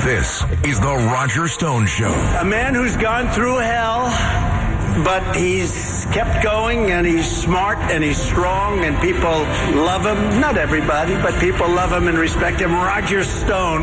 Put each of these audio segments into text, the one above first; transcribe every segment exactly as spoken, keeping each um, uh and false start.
This is the Roger Stone Show. A man who's gone through hell, but he's kept going, and he's smart, and he's strong, and people love him. Not everybody, but people love him and respect him. Roger Stone.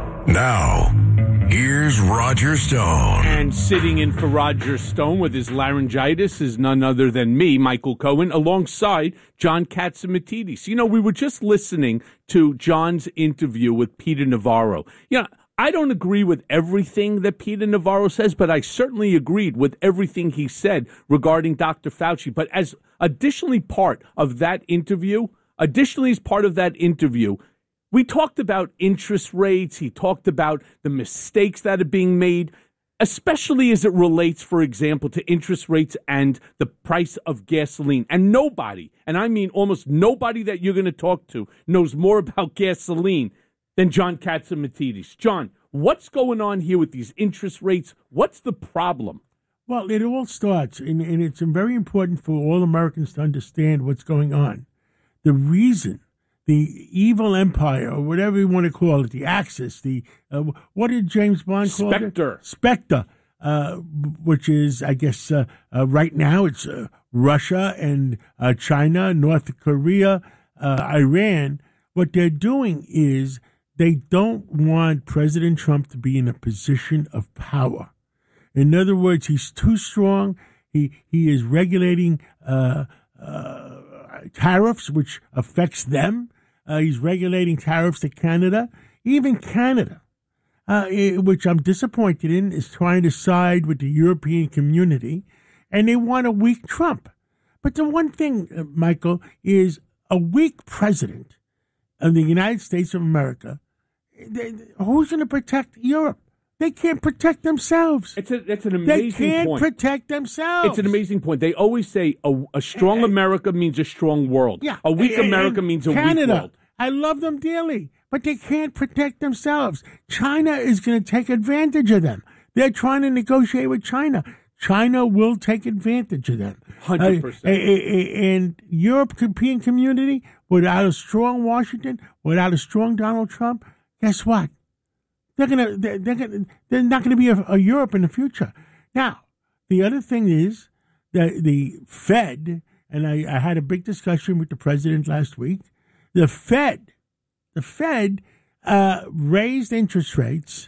Now, here's Roger Stone. And sitting in for Roger Stone with his laryngitis is none other than me, Michael Cohen, alongside John Catsimatidis. You know, we were just listening to John's interview with Peter Navarro. You know, I don't agree with everything that Peter Navarro says, but I certainly agreed with everything he said regarding Doctor Fauci. But as additionally part of that interview, additionally as part of that interview, we talked about interest rates. He talked about the mistakes that are being made, especially as it relates, for example, to interest rates and the price of gasoline. And nobody, and I mean almost nobody that you're going to talk to, knows more about gasoline than John Catsimatidis. John, what's going on here with these interest rates? What's the problem? Well, it all starts, and, and it's very important for all Americans to understand what's going on. The reason the evil empire, or whatever you want to call it, the Axis, the uh, what did James Bond call it? Spectre. Spectre, uh, which is, I guess, uh, uh, right now it's uh, Russia and uh, China, North Korea, uh, Iran. What they're doing is they don't want President Trump to be in a position of power. In other words, he's too strong. He he is regulating uh, uh, tariffs, which affects them. Uh, he's regulating tariffs to Canada. Even Canada, uh, which I'm disappointed in, is trying to side with the European community, and they want a weak Trump. But the one thing, uh, Michael, is a weak president of the United States of America. They, who's going to protect Europe? They can't protect themselves. It's, a, it's an amazing point. They can't point. protect themselves. It's an amazing point. They always say a, a strong and, America means a strong world. Yeah, a weak and, America and means a Canada, weak world. I love them dearly, but they can't protect themselves. China is going to take advantage of them. They're trying to negotiate with China. China will take advantage of them. one hundred percent. Uh, and European community, without a strong Washington, without a strong Donald Trump, guess what? They're gonna, they're, they're gonna, they're not gonna be a, a Europe in the future. Now, the other thing is that the Fed, and I, I had a big discussion with the president last week. The Fed, the Fed uh, raised interest rates,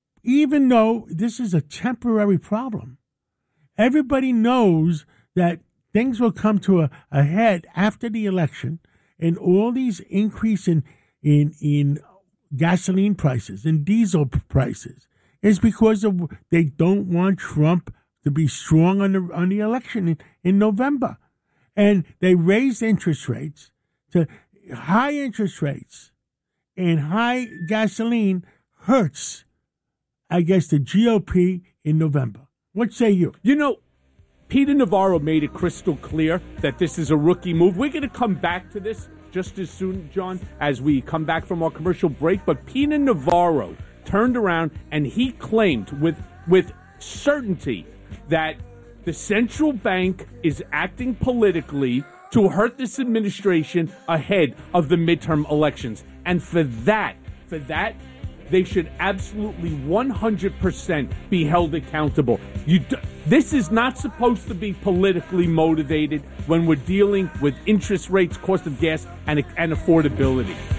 even though this is a temporary problem. Everybody knows that things will come to a, a head after the election, and all these increase in in in gasoline prices and diesel prices is because of they don't want Trump to be strong on the on the election in, in November, and they raised interest rates to high interest rates, and high gasoline hurts, I guess, the G O P in November. What say you? You know, Peter Navarro made it crystal clear that this is a rookie move. We're going to come back to this just as soon, John, as we come back from our commercial break. But Peter Navarro turned around and he claimed with with certainty that the central bank is acting politically to hurt this administration ahead of the midterm elections. And for that, for that, they should absolutely one hundred percent be held accountable. You do, this is not supposed to be politically motivated when we're dealing with interest rates, cost of gas, and, and affordability.